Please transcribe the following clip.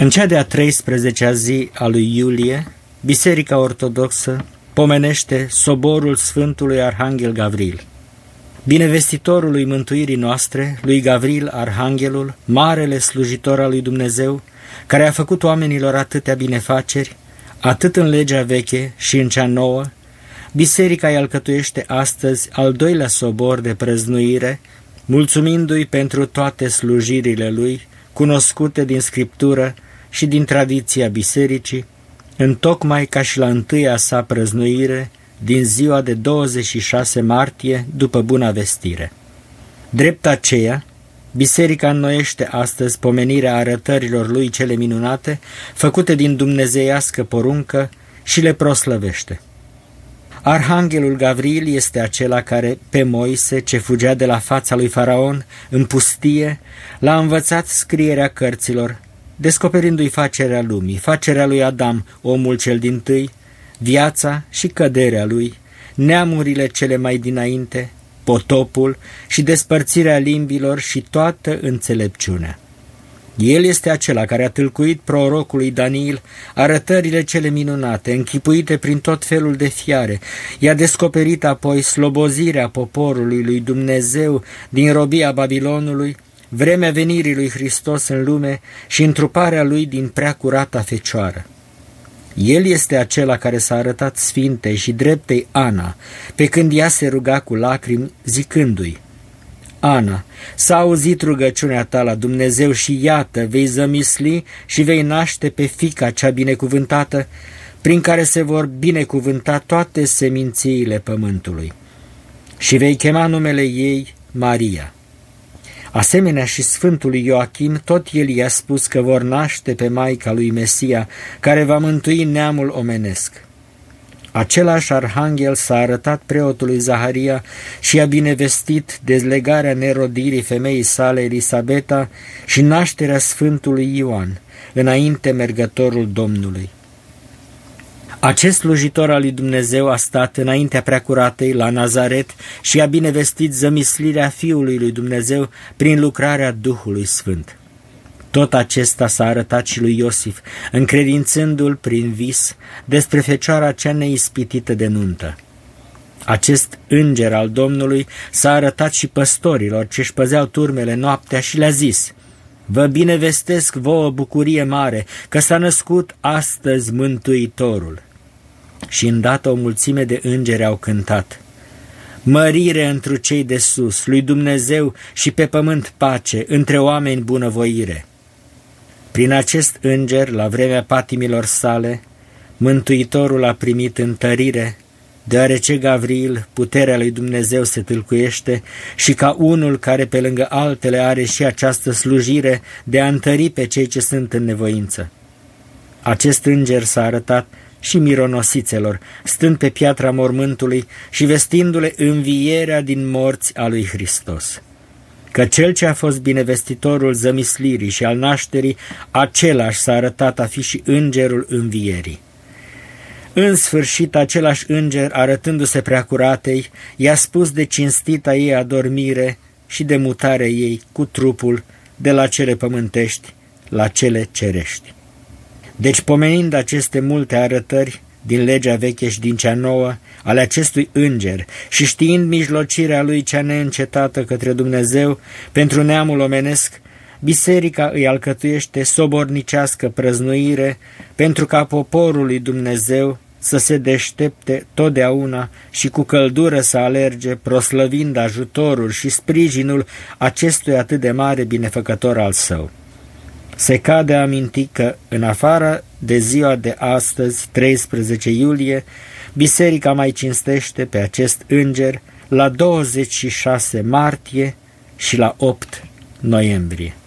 În cea de-a 13-a zi a lui iulie, Biserica Ortodoxă pomenește soborul Sfântului Arhanghel Gavril. Binevestitorului mântuirii noastre, lui Gavril Arhanghelul, marele slujitor al lui Dumnezeu, care a făcut oamenilor atâtea binefaceri, atât în legea veche și în cea nouă, Biserica îi alcătuiește astăzi al doilea sobor de prăznuire, mulțumindu-i pentru toate slujirile lui, cunoscute din Scriptură și din tradiția Bisericii, întocmai ca și la întâia sa prăznuire, din ziua de 26 martie după Buna Vestire. Drept aceea, Biserica înnoiește astăzi pomenirea arătărilor lui cele minunate, făcute din dumnezeiască poruncă, și le proslăvește. Arhanghelul Gavril este acela care, pe Moise, ce fugea de la fața lui Faraon în pustie, l-a învățat scrierea cărților, descoperindu-i facerea lumii, facerea lui Adam, omul cel dintâi, viața și căderea lui, neamurile cele mai dinainte, potopul și despărțirea limbilor și toată înțelepciunea. El este acela care a tâlcuit prorocului Daniel arătările cele minunate, închipuite prin tot felul de fiare. I-a descoperit apoi slobozirea poporului lui Dumnezeu din robia Babilonului, vremea venirii lui Hristos în lume și întruparea lui din prea curata Fecioară. El este acela care s-a arătat sfintei și dreptei Ana, pe când ea se ruga cu lacrimi, zicându-i: Ana, s-a auzit rugăciunea ta la Dumnezeu și iată, vei zămisli și vei naște pe fiica cea binecuvântată, prin care se vor binecuvânta toate semințiile pământului. Și vei chema numele ei Maria. Asemenea și Sfântului Ioachim, tot el i-a spus că vor naște pe Maica lui Mesia, care va mântui neamul omenesc. Același arhanghel s-a arătat preotului Zaharia și a binevestit dezlegarea nerodirii femeii sale Elisabeta și nașterea Sfântului Ioan, înainte mergătorul Domnului. Acest slujitor al lui Dumnezeu a stat înaintea preacuratei la Nazaret și a binevestit zămislirea Fiului lui Dumnezeu prin lucrarea Duhului Sfânt. Tot acesta s-a arătat și lui Iosif, încredințându-l prin vis despre fecioara cea neispitită de nuntă. Acest înger al Domnului s-a arătat și păstorilor ce-și păzeau turmele noaptea și le-a zis: Vă binevestesc vouă bucurie mare, că s-a născut astăzi Mântuitorul. Și îndată o mulțime de îngeri au cântat: Mărire întru cei de sus, lui Dumnezeu și pe pământ pace, între oameni bunăvoire. Prin acest înger, la vremea patimilor sale, Mântuitorul a primit întărire, deoarece Gavril, puterea lui Dumnezeu, se tâlcuiește și ca unul care pe lângă altele are și această slujire de a întări pe cei ce sunt în nevoință. Acest înger s-a arătat și mironosițelor, stând pe piatra mormântului și vestindu-le învierea din morți a lui Hristos. Că cel ce a fost binevestitorul zămislirii și al nașterii, același s-a arătat a fi și îngerul învierii. În sfârșit, același înger, arătându-se preacuratei, i-a spus de cinstita ei adormire și de mutarea ei cu trupul de la cele pământești la cele cerești. Deci, pomenind aceste multe arătări din legea veche și din cea nouă, ale acestui înger, și știind mijlocirea lui cea neîncetată către Dumnezeu pentru neamul omenesc, Biserica îi alcătuiește sobornicească prăznuire pentru ca poporul lui Dumnezeu să se deștepte totdeauna și cu căldură să alerge, proslăvind ajutorul și sprijinul acestui atât de mare binefăcător al său. Se cade aminti că, în afară de ziua de astăzi, 13 iulie, Biserica mai cinstește pe acest înger la 26 martie și la 8 noiembrie.